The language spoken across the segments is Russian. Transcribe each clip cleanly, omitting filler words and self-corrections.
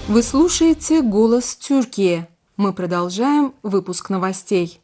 Вы слушаете «Голос Тюркии». Мы продолжаем выпуск новостей.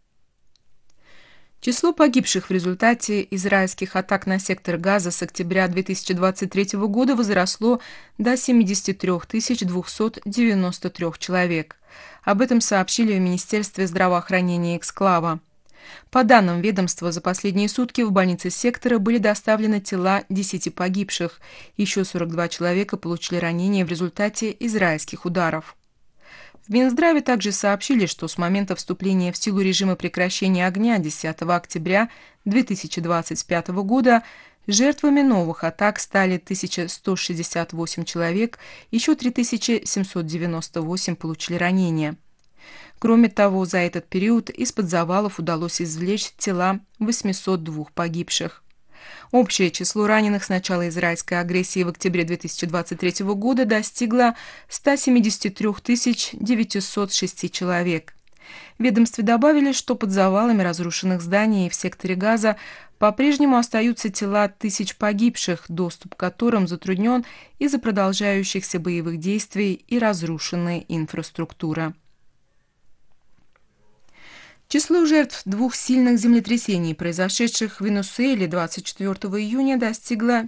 Число погибших в результате израильских атак на сектор Газа с октября 2023 года возросло до 73 293 человек. Об этом сообщили в Министерстве здравоохранения Эксклава. По данным ведомства, за последние сутки в больницы сектора были доставлены тела 10 погибших. Еще 42 человека получили ранения в результате израильских ударов. В Минздраве также сообщили, что с момента вступления в силу режима прекращения огня 10 октября 2025 года жертвами новых атак стали 1168 человек, еще 3798 получили ранения. Кроме того, за этот период из-под завалов удалось извлечь тела 802 погибших. Общее число раненых с начала израильской агрессии в октябре 2023 года достигло 173 906 человек. В ведомстве добавили, что под завалами разрушенных зданий в секторе Газа по-прежнему остаются тела тысяч погибших, доступ к которым затруднен из-за продолжающихся боевых действий и разрушенной инфраструктуры. Число жертв двух сильных землетрясений, произошедших в Венесуэле 24 июня, достигло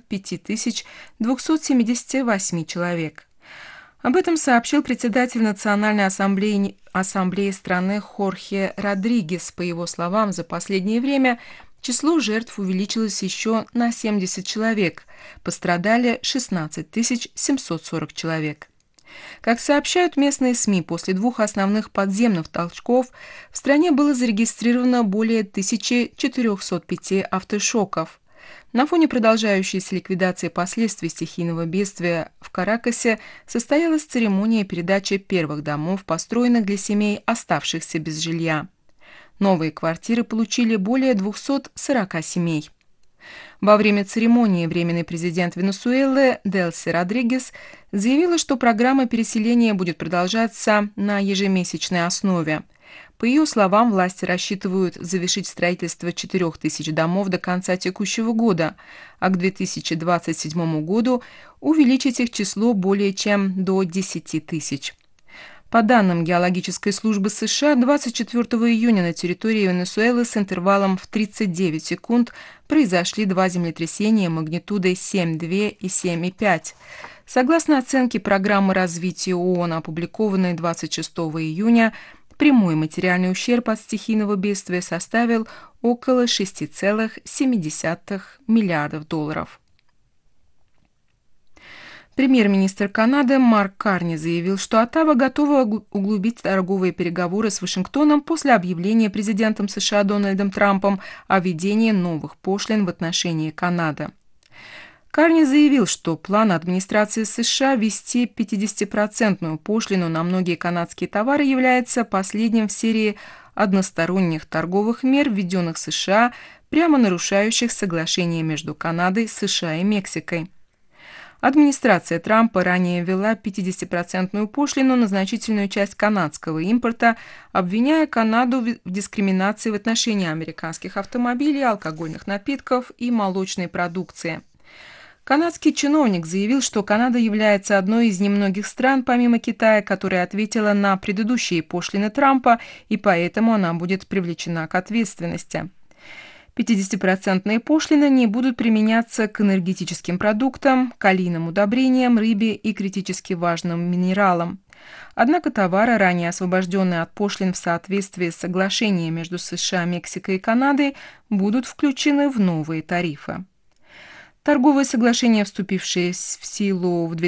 5278 человек. Об этом сообщил председатель Национальной ассамблеи страны Хорхе Родригес. По его словам, за последнее время число жертв увеличилось еще на 70 человек, пострадали 16 740 человек. Как сообщают местные СМИ, после двух основных подземных толчков в стране было зарегистрировано более 1405 автошоков. На фоне продолжающейся ликвидации последствий стихийного бедствия в Каракасе состоялась церемония передачи первых домов, построенных для семей, оставшихся без жилья. Новые квартиры получили более 240 семей. Во время церемонии временный президент Венесуэлы Делси Родригес заявила, что программа переселения будет продолжаться на ежемесячной основе. По ее словам, власти рассчитывают завершить строительство 4000 домов до конца текущего года, а к 2027 году увеличить их число более чем до 10 тысяч. По данным Геологической службы США, 24 июня на территории Венесуэлы с интервалом в 39 секунд произошли два землетрясения магнитудой 7,2 и 7,5. Согласно оценке программы развития ООН, опубликованной 26 июня, прямой материальный ущерб от стихийного бедствия составил около 6,7 миллиардов долларов. Премьер-министр Канады Марк Карни заявил, что Оттава готова углубить торговые переговоры с Вашингтоном после объявления президентом США Дональдом Трампом о введении новых пошлин в отношении Канады. Карни заявил, что план администрации США ввести 50% пошлину на многие канадские товары является последним в серии односторонних торговых мер, введенных США, прямо нарушающих соглашение между Канадой, США и Мексикой. Администрация Трампа ранее ввела 50% пошлину на значительную часть канадского импорта, обвиняя Канаду в дискриминации в отношении американских автомобилей, алкогольных напитков и молочной продукции. Канадский чиновник заявил, что Канада является одной из немногих стран, помимо Китая, которая ответила на предыдущие пошлины Трампа, и поэтому она будет привлечена к ответственности. 50% пошлины не будут применяться к энергетическим продуктам, калийным удобрениям, рыбе и критически важным минералам. Однако товары, ранее освобожденные от пошлин в соответствии с соглашением между США, Мексикой и Канадой, будут включены в новые тарифы. Торговые соглашения, вступившие в силу в